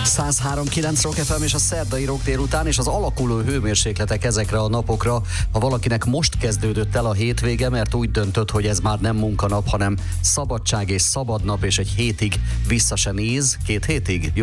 103.9 Rock FM és a szerdai Rock délután, és az alakuló hőmérsékletek ezekre a napokra, ha valakinek most kezdődött el a hétvége, mert úgy döntött, hogy ez már nem munkanap, hanem szabadság és szabad nap, és egy hétig vissza se néz, 2 hétig?